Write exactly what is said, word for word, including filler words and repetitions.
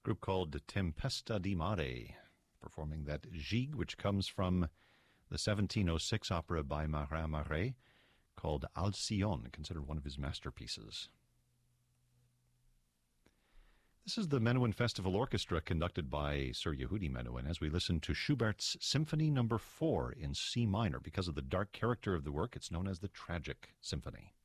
group called Tempesta di Mare, performing that gigue, which comes from the seventeen oh six opera by Marin Marais called Alcyon, considered one of his masterpieces. This is the Menuhin Festival Orchestra conducted by Sir Yehudi Menuhin as we listen to Schubert's Symphony Number four in C minor. Because of the dark character of the work, it's known as the Tragic Symphony.